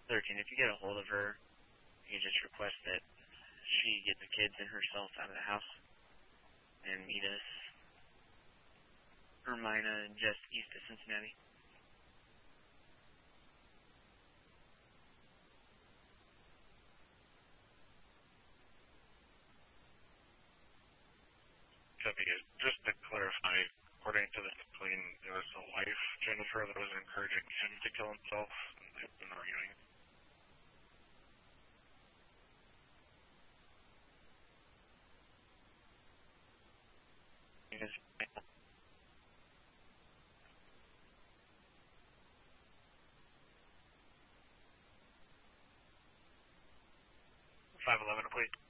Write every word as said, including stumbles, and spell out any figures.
thirteen. If you get a hold of her, you just request that she get the kids and herself out of the house and meet us. Ermina, just east of Cincinnati. Copy. Just to clarify, according to the complaint, there was a wife, Jennifer, that was encouraging him to kill himself, and they've been arguing. five eleven, please.